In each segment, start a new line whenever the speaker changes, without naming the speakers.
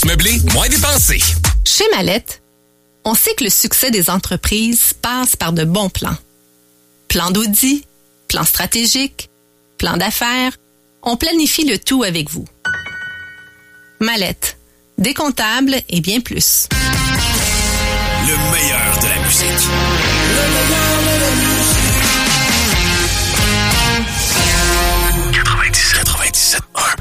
meublé, moins dépensé.
Chez Mallette, on sait que le succès des entreprises passe par de bons plans. Plan d'audit, plan stratégique, plan d'affaires, on planifie le tout avec vous. Mallette, décomptable et bien plus.
Le meilleur de la musique. Le meilleur de la musique. 97.1.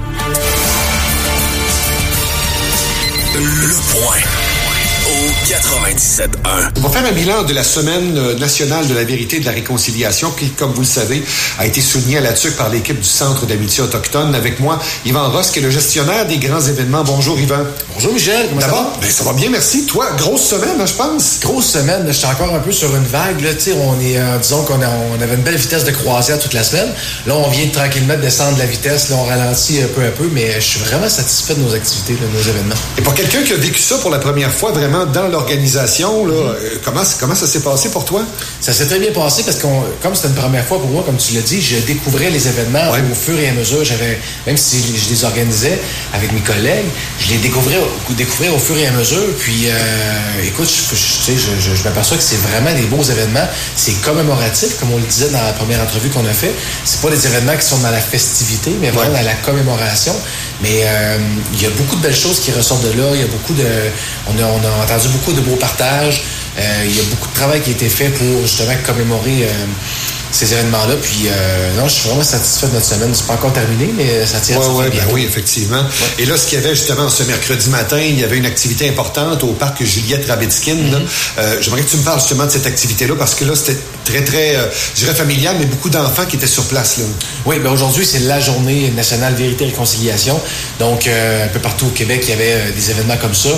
Le point au 97.1.
On va faire un bilan de la Semaine nationale de la vérité et de la réconciliation qui, comme vous le savez, a été soulignée à la TUC par l'équipe du Centre d'amitié autochtone. Avec moi, Yvan Ross, qui est le gestionnaire des grands événements. Bonjour, Yvan.
Bonjour, Michel. Comment
D'abord, ça va? Ça va bien, merci. Toi, grosse semaine, je pense.
Grosse semaine. Je suis encore un peu sur une vague. Là, on est, disons qu'on avait une belle vitesse de croisière toute la semaine. Là, on vient tranquillement de descendre la vitesse. Là, on ralentit peu à peu, mais je suis vraiment satisfait de nos activités, de nos événements.
Et pour quelqu'un qui a vécu ça pour la première fois, vraiment dans l'organisation, là, comment ça s'est passé pour toi?
Ça s'est très bien passé parce que comme c'était une première fois pour moi, comme tu l'as dit, je découvrais les événements au fur et à mesure. Même si je les organisais avec mes collègues, je les découvrais au fur et à mesure. Puis, écoute, je m'aperçois que c'est vraiment des beaux événements. C'est commémoratif, comme on le disait dans la première entrevue qu'on a fait. C'est pas des événements qui sont dans la festivité, mais vraiment dans la commémoration. Mais il y a beaucoup de belles choses qui ressortent de là. Il y a on a entendu beaucoup de beaux partages. Il y a beaucoup de travail qui a été fait pour justement commémorer ces événements-là. Puis non, je suis vraiment satisfait de notre semaine. C'est pas encore terminé, mais ça tire bien.
Oui, effectivement. Ouais. Et là, ce qu'il y avait justement ce mercredi matin, il y avait une activité importante au parc Juliette Rabetskine. J'aimerais que tu me parles justement de cette activité-là parce que là, c'était très, très, je dirais familial, mais beaucoup d'enfants qui étaient sur place, là.
Oui, bien aujourd'hui, c'est la journée nationale Vérité et Réconciliation. Donc, un peu partout au Québec, il y avait des événements comme ça.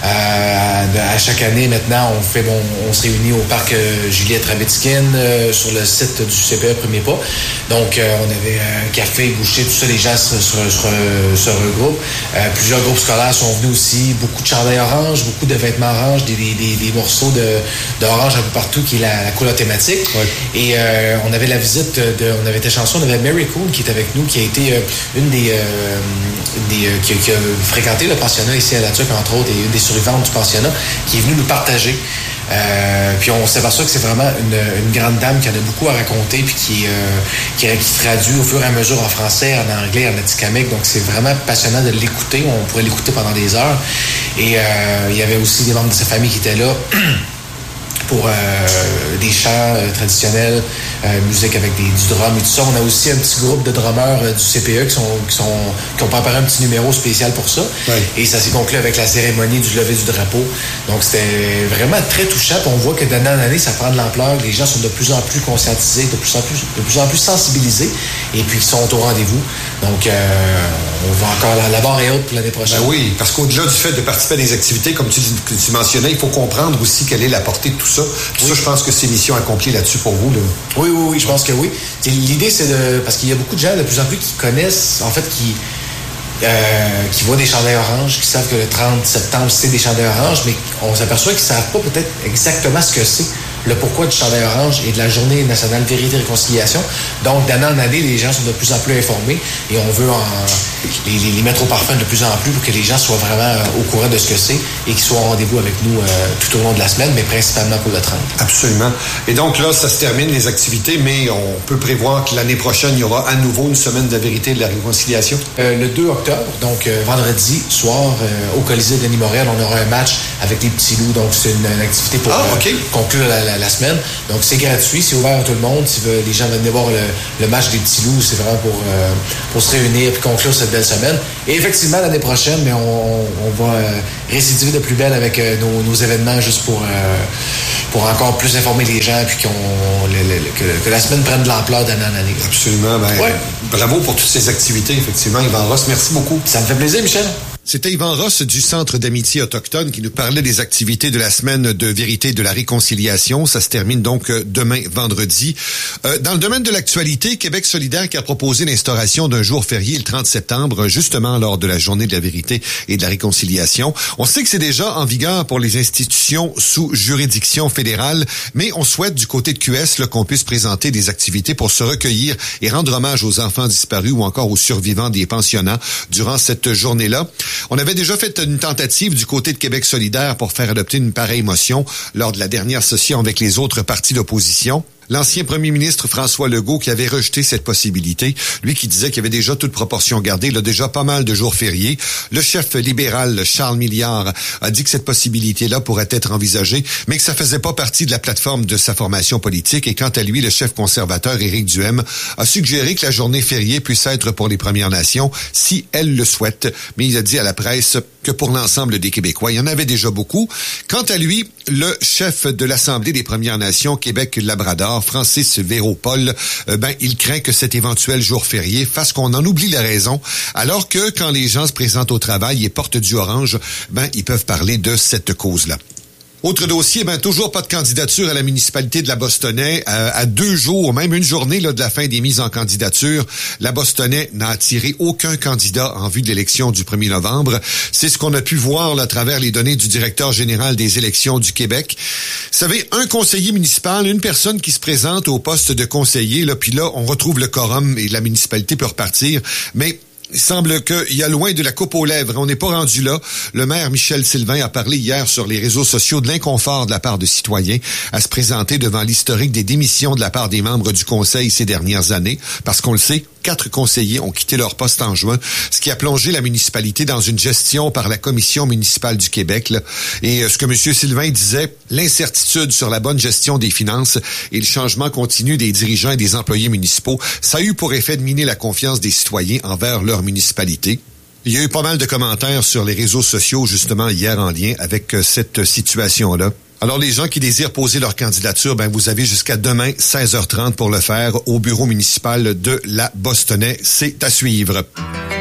À chaque année, maintenant, on se réunit au parc Juliette Rabetskine sur le site du CPE Premier Pas. Donc, on avait un café, boucher, tout ça, les gens se regroupent. Plusieurs groupes scolaires sont venus aussi. Beaucoup de chandails orange, beaucoup de vêtements orange, des morceaux d'orange un peu partout, qui est la couleur thématique. Ouais. Et on avait la visite on avait été chanceux, on avait Mary Coon qui est avec nous, qui a été qui a fréquenté le pensionnat ici à la TUC, entre autres, et une des survivantes du pensionnat, qui est venue nous partager. Puis on s'aperçoit que c'est vraiment une grande dame qui en a beaucoup à raconter, puis qui traduit au fur et à mesure en français, en anglais, en atikamekw. Donc c'est vraiment passionnant de l'écouter. On pourrait l'écouter pendant des heures. Et il y avait aussi des membres de sa famille qui étaient là pour des chants traditionnels, musique avec du drum et tout ça. On a aussi un petit groupe de drummers du CPE qui ont préparé un petit numéro spécial pour ça. Ouais. Et ça s'est conclu avec la cérémonie du lever du drapeau. Donc c'était vraiment très touchant. Puis on voit que d'année en année, ça prend de l'ampleur. Les gens sont de plus en plus conscientisés, de plus en plus sensibilisés, et puis ils sont au rendez-vous. Donc on va encore la barre est haute pour l'année prochaine.
Ben oui, parce qu'au-delà du fait de participer à des activités, comme tu mentionnais, il faut comprendre aussi quelle est la portée de tout ça. Tout ça, je pense que c'est mission accomplie là-dessus pour vous, là.
Oui, je pense que oui. L'idée, c'est parce qu'il y a beaucoup de gens de plus en plus qui connaissent, en fait, qui voient des chandails oranges, qui savent que le 30 septembre, c'est des chandails oranges, mais on s'aperçoit qu'ils ne savent pas peut-être exactement ce que c'est, le pourquoi du chandail orange et de la Journée nationale Vérité et Réconciliation. Donc, d'année en année, les gens sont de plus en plus informés et on veut les mettre au parfum de plus en plus pour que les gens soient vraiment au courant de ce que c'est et qu'ils soient au rendez-vous avec nous tout au long de la semaine, mais principalement pour le 30.
Absolument. Et donc là, ça se termine les activités, mais on peut prévoir que l'année prochaine, il y aura à nouveau une semaine de la Vérité et de la Réconciliation.
Le 2 octobre, donc vendredi soir, au Colisée Denis Morel, on aura un match avec les petits loups. Donc, c'est une activité pour conclure la semaine. Donc, c'est gratuit, c'est ouvert à tout le monde. Si les gens veulent venir voir le match des petits loups, c'est vraiment pour se réunir et conclure cette belle semaine. Et effectivement, l'année prochaine, mais on va récidiver de plus belle avec nos événements juste pour encore plus informer les gens puis que la semaine prenne de l'ampleur d'année en année.
Absolument. Bravo pour toutes ces activités, effectivement. Yvan Ross, merci beaucoup.
Ça me fait plaisir, Michel.
C'était Yvan Ross du Centre d'amitié autochtone qui nous parlait des activités de la semaine de vérité et de la réconciliation. Ça se termine donc demain, vendredi. Dans le domaine de l'actualité, Québec solidaire qui a proposé l'instauration d'un jour férié le 30 septembre, justement lors de la journée de la vérité et de la réconciliation. On sait que c'est déjà en vigueur pour les institutions sous juridiction fédérale, mais on souhaite du côté de QS qu'on puisse présenter des activités pour se recueillir et rendre hommage aux enfants disparus ou encore aux survivants des pensionnats durant cette journée-là. On avait déjà fait une tentative du côté de Québec solidaire pour faire adopter une pareille motion lors de la dernière session avec les autres partis d'opposition. L'ancien premier ministre François Legault qui avait rejeté cette possibilité, lui qui disait qu'il y avait déjà toute proportion gardée, il a déjà pas mal de jours fériés. Le chef libéral Charles Milliard a dit que cette possibilité-là pourrait être envisagée, mais que ça faisait pas partie de la plateforme de sa formation politique. Et quant à lui, le chef conservateur Éric Duhem a suggéré que la journée fériée puisse être pour les Premières Nations si elles le souhaitent. Mais il a dit à la presse que pour l'ensemble des Québécois, il y en avait déjà beaucoup. Quant à lui, le chef de l'Assemblée des Premières Nations Québec-Labrador, Francis Véro-Paul, il craint que cet éventuel jour férié fasse qu'on en oublie la raison, alors que quand les gens se présentent au travail et portent du orange, ils peuvent parler de cette cause-là. Autre dossier, toujours pas de candidature à la municipalité de la Bostonnais. À 2 jours, même une journée de la fin des mises en candidature, la Bostonnais n'a attiré aucun candidat en vue de l'élection du 1er novembre. C'est ce qu'on a pu voir à travers les données du directeur général des élections du Québec. Vous savez, un conseiller municipal, une personne qui se présente au poste de conseiller, puis là, on retrouve le quorum et la municipalité peut repartir. Mais il semble qu'il y a loin de la coupe aux lèvres. On n'est pas rendu là. Le maire Michel Sylvain a parlé hier sur les réseaux sociaux de l'inconfort de la part de citoyens à se présenter devant l'historique des démissions de la part des membres du conseil ces dernières années. Parce qu'on le sait, 4 conseillers ont quitté leur poste en juin, ce qui a plongé la municipalité dans une gestion par la Commission municipale du Québec. Et ce que M. Sylvain disait, l'incertitude sur la bonne gestion des finances et le changement continu des dirigeants et des employés municipaux, ça a eu pour effet de miner la confiance des citoyens envers leur municipalité. Il y a eu pas mal de commentaires sur les réseaux sociaux, justement, hier en lien avec cette situation-là. Alors, les gens qui désirent poser leur candidature, vous avez jusqu'à demain, 16h30 pour le faire au bureau municipal de la Bostonnais. C'est à suivre.